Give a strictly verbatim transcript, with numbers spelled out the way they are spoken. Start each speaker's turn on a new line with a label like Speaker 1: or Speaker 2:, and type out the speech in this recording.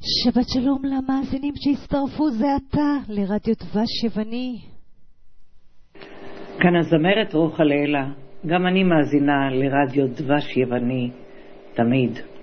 Speaker 1: שבת שלום למאזינים שהצטרפו זה עתה לרדיו דבש יווני.
Speaker 2: כאן הזמרת רוחל אלה, גם אני מאזינה לרדיו דבש יווני תמיד.